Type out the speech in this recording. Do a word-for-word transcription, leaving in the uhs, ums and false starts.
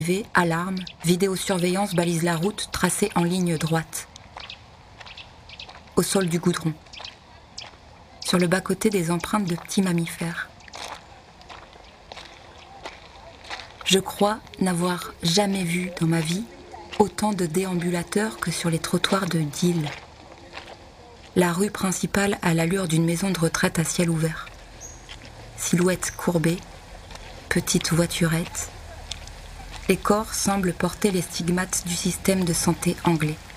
Alarme, vidéosurveillance balise la route tracée en ligne droite. Au sol du goudron. Sur le bas-côté des empreintes de petits mammifères. Je crois n'avoir jamais vu dans ma vie autant de déambulateurs que sur les trottoirs de Deal. La rue principale a l'allure d'une maison de retraite à ciel ouvert. Silhouettes courbées, petites voiturettes. Les corps semblent porter les stigmates du système de santé anglais.